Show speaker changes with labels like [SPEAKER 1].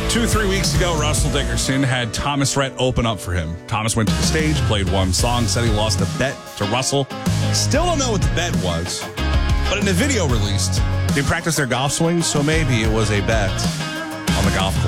[SPEAKER 1] 2-3 weeks ago, Russell Dickerson had Thomas Rhett open up for him. Thomas went to the stage, played one song, said he lost a bet to Russell. Still don't know what the bet was, but in a video released, they practiced their golf swings, so maybe it was a bet on the golf course.